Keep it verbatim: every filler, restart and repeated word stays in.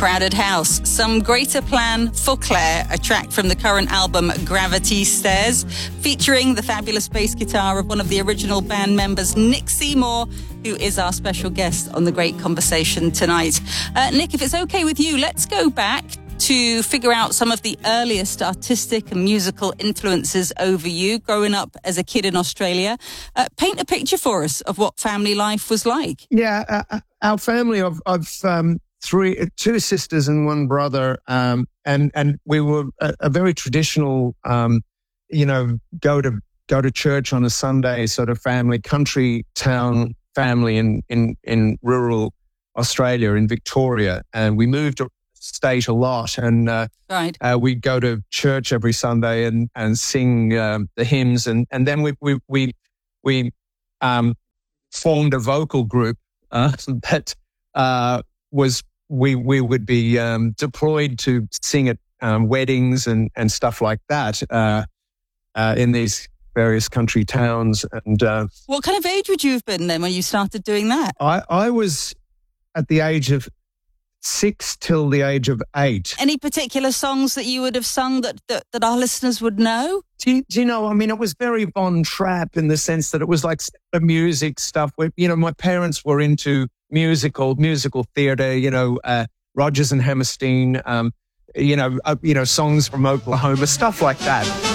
Crowded House, Some Greater Plan for Claire, a track from the current album Gravity Stairs, featuring the fabulous bass guitar of one of the original band members, Nick Seymour, who is our special guest on The Great Conversation tonight. Uh, Nick, if it's okay with you, let's go back to figure out some of the earliest artistic and musical influences over you growing up as a kid in Australia. Uh, paint a picture for us of what family life was like. Yeah, uh, our family of, of um, three, two sisters and one brother, um, and and we were a, a very traditional, um, you know, go to go to church on a Sunday sort of family, country town family in in in rural Australia, in Victoria, and we moved state a lot, and uh, right. uh, we'd go to church every Sunday and and sing um, the hymns, and and then we we we we um, formed a vocal group uh, that uh, was we we would be um, deployed to sing at um, weddings and and stuff like that uh, uh, in these various country towns. And uh, what kind of age would you have been then when you started doing that? I I was at the age of six till the age of eight. Any particular songs that you would have sung that, that, that our listeners would know? Do you, do you know, I mean, it was very Von Trapp in the sense that it was like the music stuff. Where, you know, my parents were into musical, musical theatre, you know, uh, Rodgers and Hammerstein, um, you know, uh, you know, songs from Oklahoma, stuff like that.